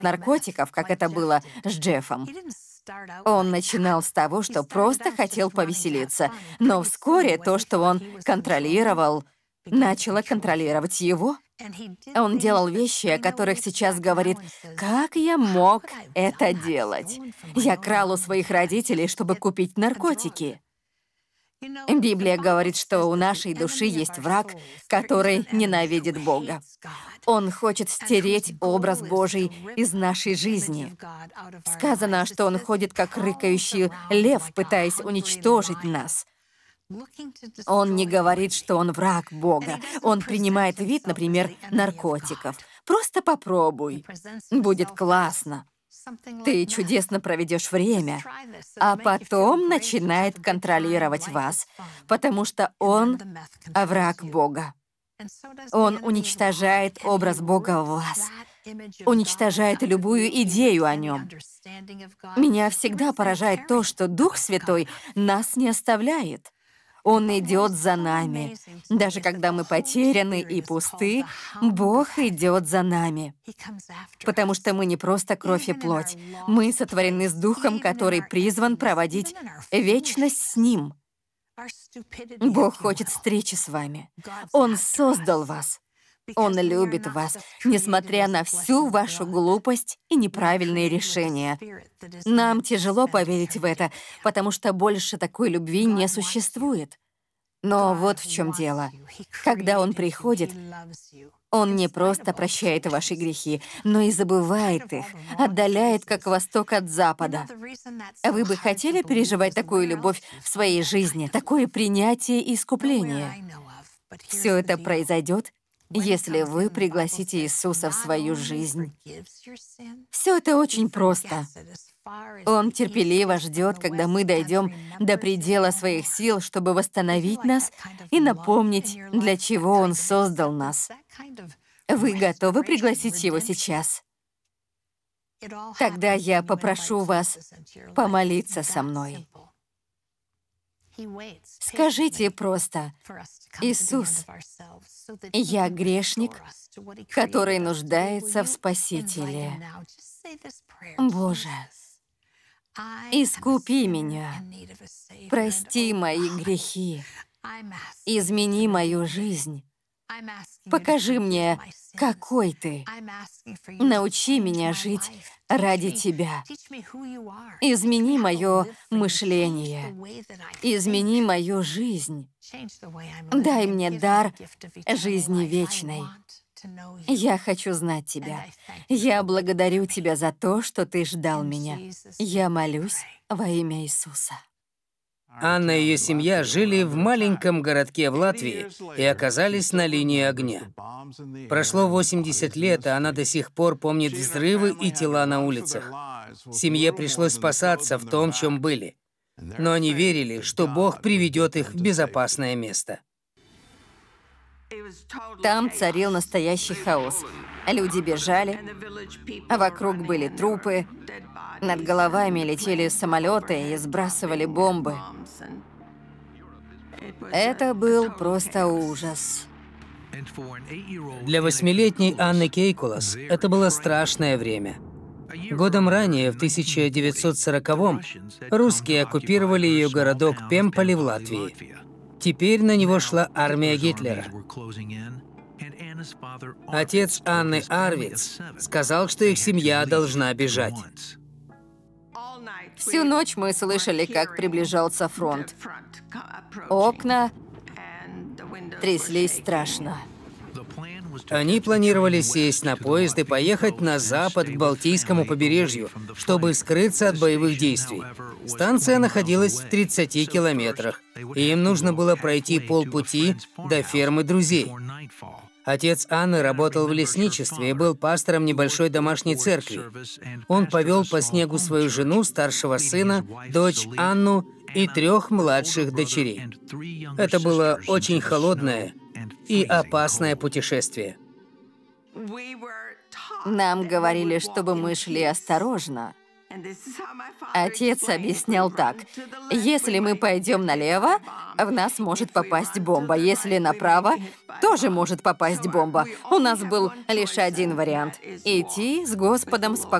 наркотиков, как это было с Джеффом. Он начинал с того, что просто хотел повеселиться, но вскоре то, что он контролировал, начало контролировать его. Он делал вещи, о которых сейчас говорит: «Как я мог это делать? Я крал у своих родителей, чтобы купить наркотики». Библия говорит, что у нашей души есть враг, который ненавидит Бога. Он хочет стереть образ Божий из нашей жизни. Сказано, что он ходит как рыкающий лев, пытаясь уничтожить нас. Он не говорит, что он враг Бога. Он принимает вид, например, наркотиков. Просто попробуй. Будет классно. Ты чудесно проведешь время, а потом начинает контролировать вас, потому что он враг Бога. Он уничтожает образ Бога в вас, уничтожает любую идею о нем. Меня всегда поражает то, что Дух Святой нас не оставляет. Он идет за нами. Даже когда мы потеряны и пусты, Бог идет за нами. Потому что мы не просто кровь и плоть. Мы сотворены с Духом, который призван проводить вечность с Ним. Бог хочет встречи с вами. Он создал вас. Он любит вас, несмотря на всю вашу глупость и неправильные решения. Нам тяжело поверить в это, потому что больше такой любви не существует. Но вот в чем дело. Когда Он приходит, Он не просто прощает ваши грехи, но и забывает их, отдаляет, как восток от запада. Вы бы хотели переживать такую любовь в своей жизни, такое принятие и искупление? Все это произойдет, если вы пригласите Иисуса в свою жизнь. Все это очень просто. Он терпеливо ждет, когда мы дойдем до предела своих сил, чтобы восстановить нас и напомнить, для чего Он создал нас. Вы готовы пригласить Его сейчас? Тогда я попрошу вас помолиться со мной. Скажите просто: «Иисус, я грешник, который нуждается в Спасителе. Боже, искупи меня, прости мои грехи, измени мою жизнь, покажи мне, какой Ты, научи меня жить ради Тебя, измени мое мышление, измени мою жизнь, дай мне дар жизни вечной. Я хочу знать Тебя. Я благодарю Тебя за то, что Ты ждал меня. Я молюсь во имя Иисуса». Анна и ее семья жили в маленьком городке в Латвии и оказались на линии огня. Прошло 80 лет, а она до сих пор помнит взрывы и тела на улицах. Семье пришлось спасаться в том, чем были. Но они верили, что Бог приведет их в безопасное место. Там царил настоящий хаос. Люди бежали, а вокруг были трупы, над головами летели самолеты и сбрасывали бомбы. Это был просто ужас. Для 8-летней Анны Кейкулас это было страшное время. Годом ранее, в 1940-м, русские оккупировали ее городок Пемполи в Латвии. Теперь на него шла армия Гитлера. Отец Анны Арвиц сказал, что их семья должна бежать. Всю ночь мы слышали, как приближался фронт. Окна тряслись страшно. Они планировали сесть на поезд и поехать на запад к Балтийскому побережью, чтобы скрыться от боевых действий. Станция находилась в 30 километрах, и им нужно было пройти полпути до фермы друзей. Отец Анны работал в лесничестве и был пастором небольшой домашней церкви. Он повел по снегу свою жену, старшего сына, дочь Анну и 3 младших дочерей. Это было очень холодное и опасное путешествие. Нам говорили, чтобы мы шли осторожно. Отец объяснял так. Если мы пойдем налево, в нас может попасть бомба. Если направо, тоже может попасть бомба. У нас был лишь один вариант — идти с Господом спокойно.